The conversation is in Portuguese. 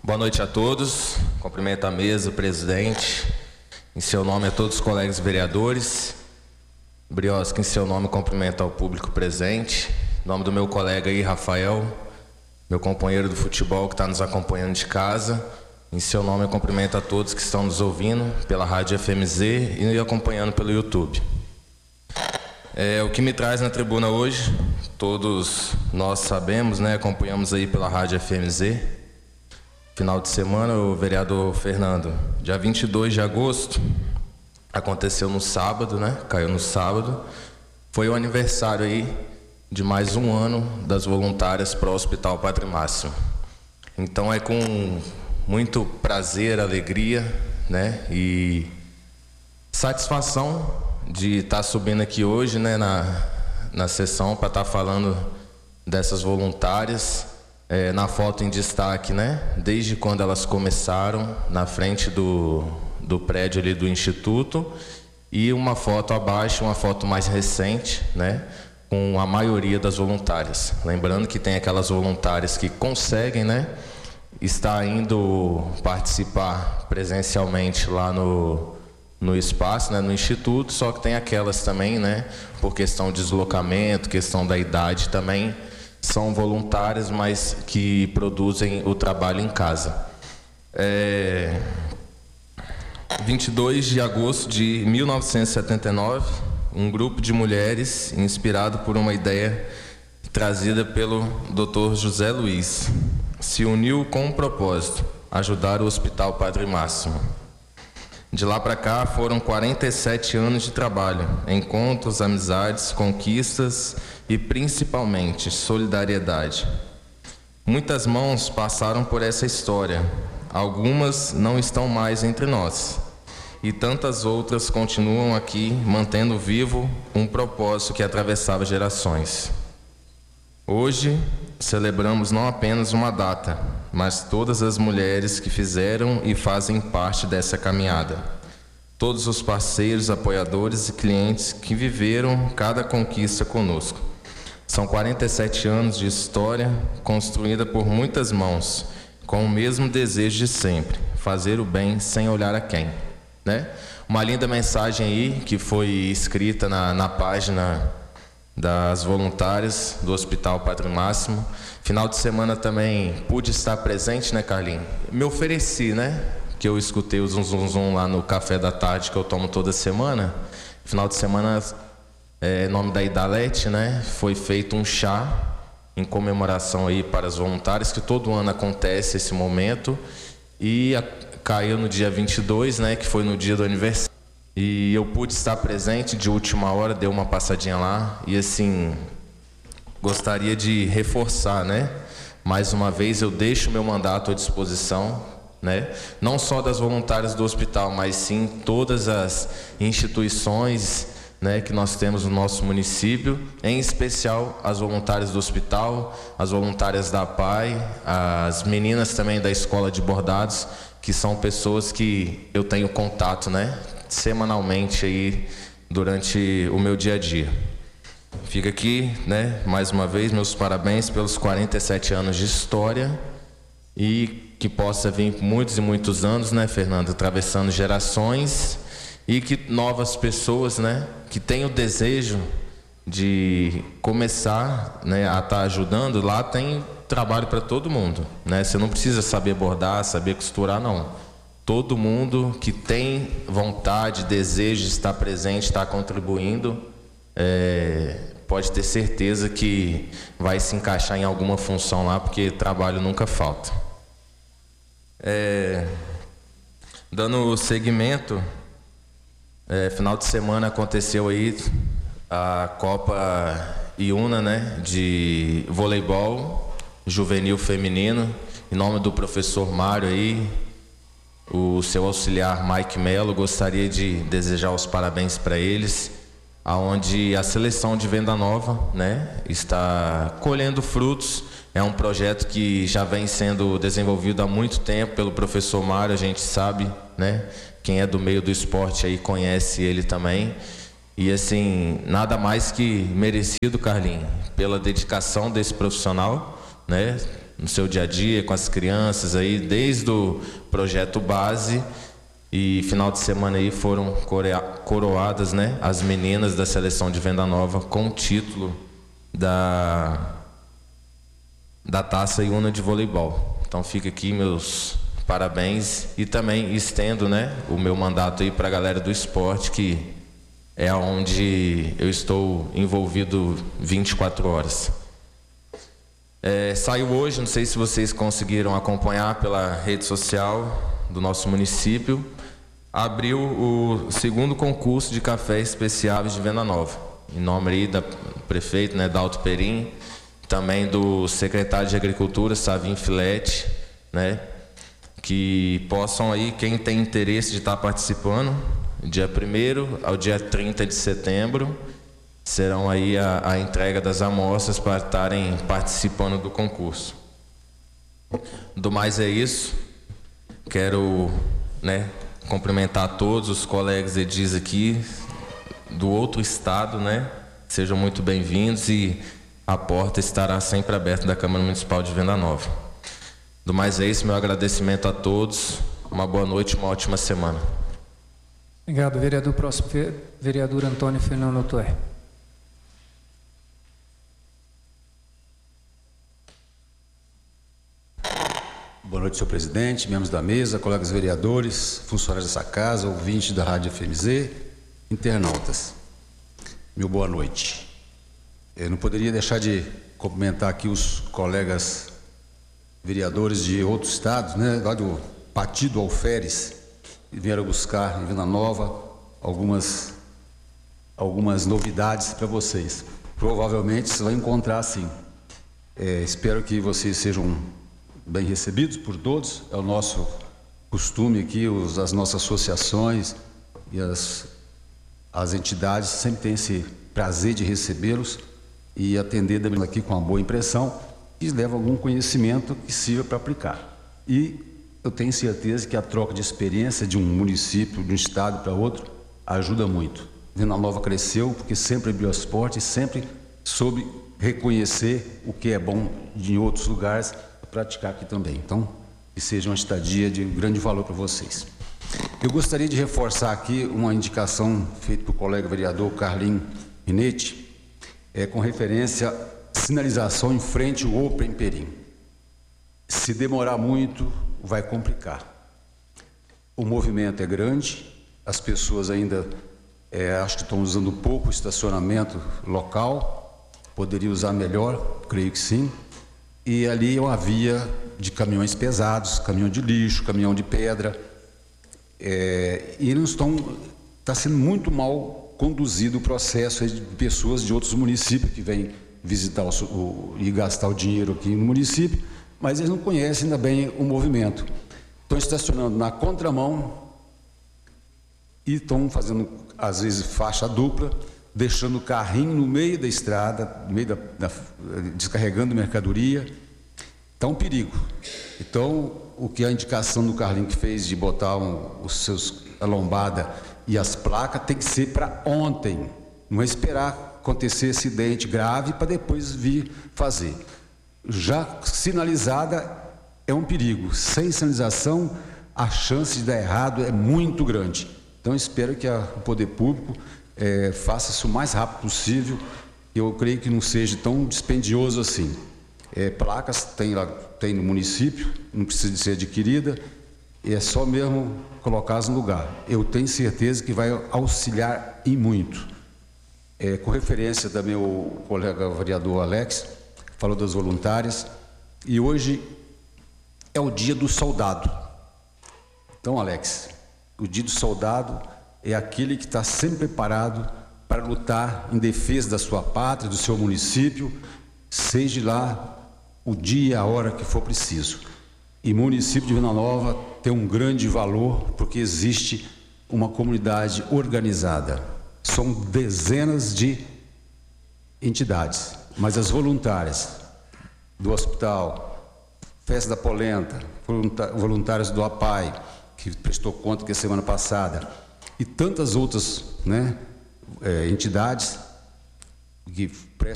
Boa noite a todos. Cumprimento a mesa, o presidente. Em seu nome a todos os colegas vereadores. Brioski, em seu nome, cumprimento ao público presente. Em nome do meu colega aí, Rafael, meu companheiro do futebol que está nos acompanhando de casa. Em seu nome, eu cumprimento a todos que estão nos ouvindo pela Rádio FMZ e acompanhando pelo YouTube. O que me traz na tribuna hoje, todos nós sabemos, né? Acompanhamos aí pela Rádio FMZ. Final de semana, o vereador Fernando, dia 22 de agosto, aconteceu no sábado, né? Caiu no sábado. Foi o aniversário aí de mais um ano das voluntárias para o Hospital Padre Máximo. Então é com muito prazer, alegria, né? E satisfação de estar subindo aqui hoje, né? Na sessão para estar falando dessas voluntárias. Na foto em destaque, né? Desde quando elas começaram, na frente do prédio ali do Instituto, e uma foto abaixo, uma foto mais recente, né? Com a maioria das voluntárias. Lembrando que tem aquelas voluntárias que conseguem, né? Estar indo participar presencialmente lá no espaço, né? No Instituto, só que tem aquelas também, né? Por questão de deslocamento, questão da idade também, são voluntárias, mas que produzem o trabalho em casa. 22 de agosto de 1979, um grupo de mulheres, inspirado por uma ideia trazida pelo Dr. José Luiz, se uniu com um propósito: ajudar o Hospital Padre Máximo. De lá para cá foram 47 anos de trabalho, encontros, amizades, conquistas e principalmente solidariedade. Muitas mãos passaram por essa história, algumas não estão mais entre nós, e tantas outras continuam aqui mantendo vivo um propósito que atravessava gerações. Hoje celebramos não apenas uma data, mas todas as mulheres que fizeram e fazem parte dessa caminhada. Todos os parceiros, apoiadores e clientes que viveram cada conquista conosco. São 47 anos de história construída por muitas mãos, com o mesmo desejo de sempre: fazer o bem sem olhar a quem, né? Uma linda mensagem aí que foi escrita na página das voluntárias do Hospital Padre Máximo. Final de semana também pude estar presente, né, Carlinhos? Me ofereci, né? Que eu escutei o zum zum zum lá no café da tarde que eu tomo toda semana. Final de semana, em nome da Idalete, né? Foi feito um chá em comemoração aí para as voluntárias, que todo ano acontece esse momento. E caiu no dia 22, né? Que foi no dia do aniversário. E eu pude estar presente de última hora, dei uma passadinha lá. E assim, gostaria de reforçar, né? Mais uma vez, eu deixo meu mandato à disposição, né? Não só das voluntárias do hospital, mas sim todas as instituições, né, que nós temos no nosso município, em especial as voluntárias do hospital, as voluntárias da APAI, as meninas também da escola de bordados, que são pessoas que eu tenho contato, né, semanalmente aí durante o meu dia a dia. Fica aqui, né, mais uma vez, meus parabéns pelos 47 anos de história, e que possa vir muitos e muitos anos, né, Fernando, atravessando gerações, e que novas pessoas, né, que têm o desejo de começar, né, a estar ajudando. Lá tem trabalho para todo mundo, né? Você não precisa saber bordar, saber costurar, não. Todo mundo que tem vontade, desejo de estar presente, estar contribuindo, pode ter certeza que vai se encaixar em alguma função lá, porque trabalho nunca falta. Dando seguimento, final de semana aconteceu aí a Copa Iuna, né, de voleibol juvenil feminino, em nome do professor Mário aí, o seu auxiliar Mike Melo. Gostaria de desejar os parabéns para eles, aonde a seleção de Venda Nova, né, está colhendo frutos. É um projeto que já vem sendo desenvolvido há muito tempo pelo professor Mário, a gente sabe, né? Quem é do meio do esporte aí conhece ele também. E assim, nada mais que merecido, Carlinhos, pela dedicação desse profissional, né? no seu dia a dia com as crianças aí, desde o projeto base, e final de semana aí foram coroadas, né, as meninas da seleção de Venda Nova com o título da Taça Iuna de voleibol. Então fica aqui meus parabéns e também estendo, né, o meu mandato aí para a galera do esporte, que é onde eu estou envolvido 24 horas. Saiu hoje, não sei se vocês conseguiram acompanhar pela rede social do nosso município, abriu o segundo concurso de cafés especiais de Venda Nova, em nome aí do prefeito, né, Dalto Perim, também do secretário de Agricultura, Savim Filete, né, que possam aí, quem tem interesse de estar participando, dia 1º ao dia 30 de setembro, serão aí a entrega das amostras para estarem participando do concurso. Do mais é isso. Quero, né, cumprimentar todos os colegas edis aqui do outro estado, né? Sejam muito bem-vindos e a porta estará sempre aberta da Câmara Municipal de Venda Nova. Do mais é isso, meu agradecimento a todos. Uma boa noite, uma ótima semana. Obrigado, vereador. Próximo, vereador Antônio Fernando Otoé. Boa noite, senhor presidente, membros da mesa, colegas vereadores, funcionários dessa casa, ouvintes da Rádio FMZ, internautas. Meu boa noite. Eu não poderia deixar de cumprimentar aqui os colegas vereadores de outros estados, né, lá do Partido Alferes, que vieram buscar em Venda Nova algumas novidades para vocês. Provavelmente você vai encontrar sim. Espero que vocês sejam bem recebidos por todos. É o nosso costume aqui, as nossas associações e as entidades sempre têm esse prazer de recebê-los e atender aqui com uma boa impressão e leva algum conhecimento que sirva para aplicar. E eu tenho certeza que a troca de experiência de um município, de um estado para outro, ajuda muito. Venda Nova cresceu porque sempre abriu as portas e sempre soube reconhecer o que é bom em outros lugares, praticar aqui também. Então, que seja uma estadia de grande valor para vocês. Eu gostaria de reforçar aqui uma indicação feita pelo colega vereador Carlinho Rinetti, com referência à sinalização em frente ao Open Perim. Se demorar muito, vai complicar. O movimento é grande, as pessoas ainda acho que estão usando pouco o estacionamento local, poderia usar melhor, creio que sim. E ali é uma via de caminhões pesados, caminhão de lixo, caminhão de pedra, e não está sendo muito mal conduzido o processo de pessoas de outros municípios que vêm visitar e gastar o dinheiro aqui no município, mas eles não conhecem ainda bem o movimento. Estão estacionando na contramão e estão fazendo, às vezes, faixa dupla, deixando o carrinho no meio da estrada, no meio descarregando mercadoria. Está um perigo. Então, o que a indicação do Carlinho que fez de botar a lombada e as placas tem que ser para ontem. Não é esperar acontecer acidente grave para depois vir fazer. Já sinalizada é um perigo. Sem sinalização, a chance de dar errado é muito grande. Então, espero que o poder público faça isso o mais rápido possível. Eu creio que não seja tão dispendioso assim. Placas tem no município, não precisa de ser adquirida, é só mesmo colocá-las no lugar. Eu tenho certeza que vai auxiliar e muito. Com referência também ao colega vereador Alex, falou das voluntárias, e hoje é o dia do soldado. Então, Alex, o dia do soldado é aquele que está sempre preparado para lutar em defesa da sua pátria, do seu município, seja lá o dia e a hora que for preciso. E o município de Venda Nova tem um grande valor porque existe uma comunidade organizada. São dezenas de entidades, mas as voluntárias do hospital, Festa da Polenta, voluntários do APAI, que prestou conta que a semana passada, e tantas outras, né, entidades que prestam